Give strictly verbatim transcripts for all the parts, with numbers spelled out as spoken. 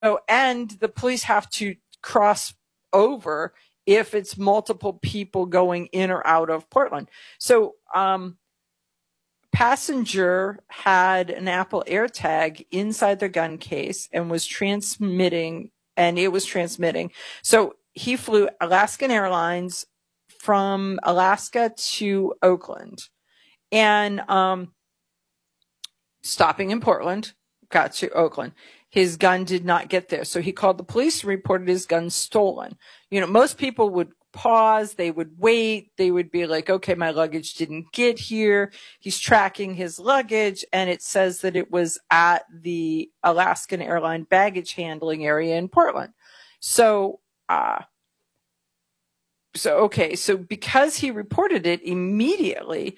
Oh, and the police have to cross over if it's multiple people going in or out of Portland. So, um, passenger had an Apple AirTag inside their gun case and was transmitting, and it was transmitting. So he flew Alaskan Airlines from Alaska to Oakland, and um, stopping in Portland, got to Oakland. His gun did not get there. So he called the police and reported his gun stolen. You know, most people would pause, they would wait, they would be like, okay, my luggage didn't get here. He's tracking his luggage, and it says that it was at the Alaskan Airline baggage handling area in Portland. So, uh, so, okay. So because he reported it immediately,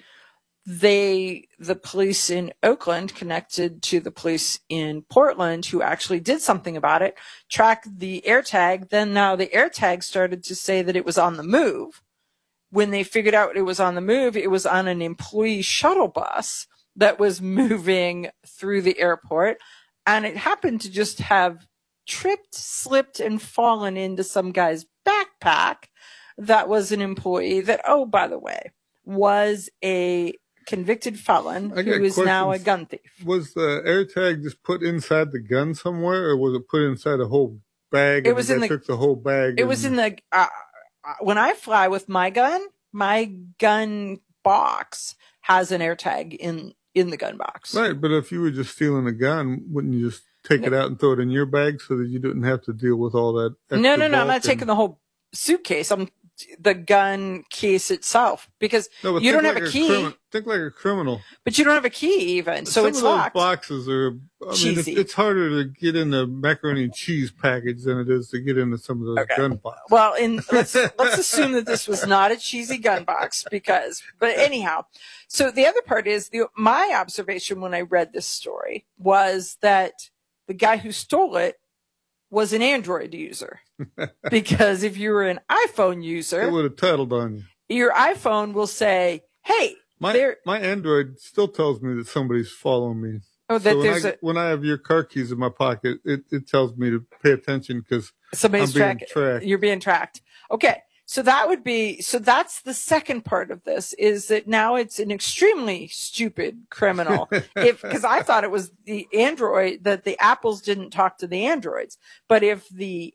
they, the police in Oakland connected to the police in Portland who actually did something about it, tracked the AirTag. Then now the AirTag started to say that it was on the move. When they figured out it was on the move, it was on an employee shuttle bus that was moving through the airport. And it happened to just have tripped, slipped, and fallen into some guy's backpack that was an employee that, oh, by the way, was a convicted felon who is now a gun thief. Was the AirTag just put inside the gun somewhere, or was it put inside a whole bag? It was in the, took the whole bag. It was in the, uh, when I fly with my gun, my gun box has an AirTag in, in the gun box. Right. But if you were just stealing a gun, wouldn't you just take no. it out and throw it in your bag so that you didn't have to deal with all that? No, no, no. I'm not and... taking the whole suitcase. I'm the gun case itself, because no, you don't have like a key. Crimi- think like a criminal. But you don't have a key even, so Some it's of those locked. Boxes are, I mean, it's, it's harder to get in the macaroni and cheese package than it is to get into some of those okay. gun boxes. Well, in let's let's assume that this was not a cheesy gun box, because. But anyhow, so the other part is the my observation when I read this story was that the guy who stole it was an Android user. Because if you were an iPhone user, it would have titled on you. Your iPhone will say, hey, my, my Android still tells me that somebody's following me. Oh, that so when there's I, a, when I have your car keys in my pocket, it, it tells me to pay attention because somebody's I'm being track, tracked. You're being tracked. Okay. So that would be, so that's the second part of this, is that now it's an extremely stupid criminal. If, cause I thought it was the Android, that the Apples didn't talk to the Androids, but if the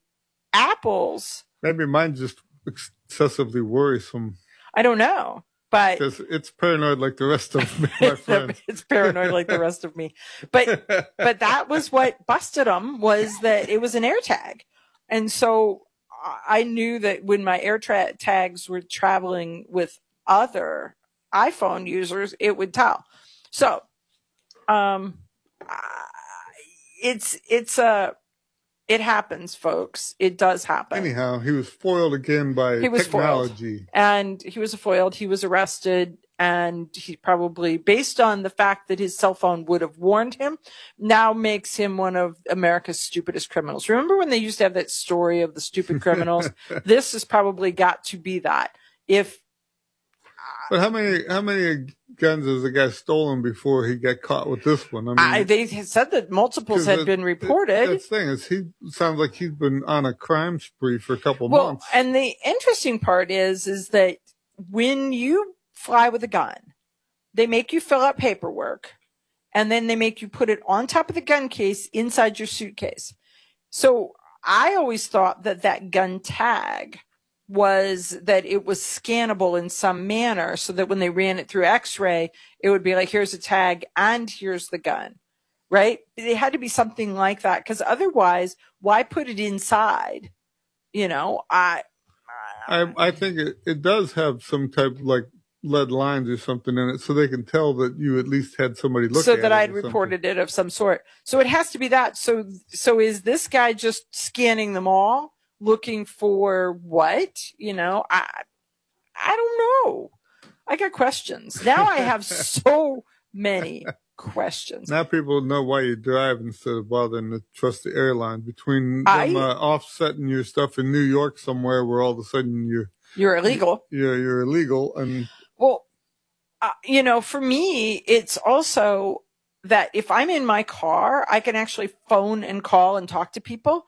Apples. Maybe mine's just excessively worrisome. I don't know, but. Because it's paranoid like the rest of me, my friends. It's paranoid like the rest of me. But, but that was what busted them, was that it was an AirTag. And so I knew that when my air tra- tags were traveling with other iPhone users, it would tell. So, um, it's, it's a, it happens, folks. It does happen. Anyhow, he was foiled again by he was technology. Foiled. And he was foiled. He was arrested. And he probably, based on the fact that his cell phone would have warned him, now makes him one of America's stupidest criminals. Remember when they used to have that story of the stupid criminals? This has probably got to be that. If, but how many how many guns has the guy stolen before he got caught with this one? I mean, I, they said that multiples had it, been reported. The thing is, he sounds like he's been on a crime spree for a couple of well, months. And the interesting part is, is that when you fly with a gun, they make you fill out paperwork, and then they make you put it on top of the gun case inside your suitcase. So I always thought that that gun tag was that it was scannable in some manner, so that when they ran it through X-ray, it would be like, here's a tag and here's the gun, right? It had to be something like that, because otherwise, why put it inside? You know, I, I, I think it, it does have some type of like lead lines or something in it, so they can tell that you at least had somebody look so at it. So that I'd reported it of some sort. So it has to be that. So, so is this guy just scanning them all, looking for what? You know, I, I don't know. I got questions. Now I have so many questions. Now people know why you drive instead of bothering to trust the airline. Between I, them uh, offsetting your stuff in New York somewhere where all of a sudden you're you're illegal. Yeah, you're, you're illegal. And well, uh, you know, for me, it's also that if I'm in my car, I can actually phone and call and talk to people.